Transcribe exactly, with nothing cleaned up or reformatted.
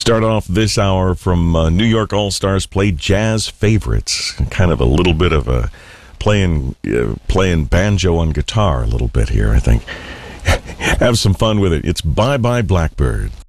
Start off this hour from uh, New York All-Stars play jazz favorites. Kind of a little bit of a playing uh, playing banjo on guitar a little bit here, I think. Have some fun with it. It's Bye Bye Blackbird.